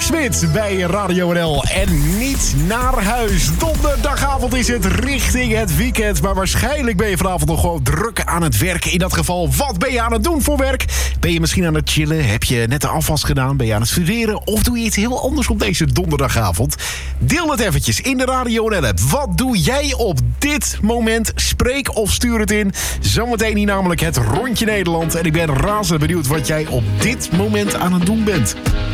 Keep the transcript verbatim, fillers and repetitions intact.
Smit bij Radio N L. En niet naar huis. Donderdagavond is het richting het weekend. Maar waarschijnlijk ben je vanavond nog gewoon druk aan het werken. In dat geval, wat ben je aan het doen voor werk? Ben je misschien aan het chillen? Heb je net de afwas gedaan? Ben je aan het studeren? Of doe je iets heel anders op deze donderdagavond? Deel het eventjes in de Radio N L-app. Wat doe jij op dit moment? Spreek of stuur het in. Zometeen hier namelijk het Rondje Nederland. En ik ben razend benieuwd wat jij op dit moment aan het doen bent.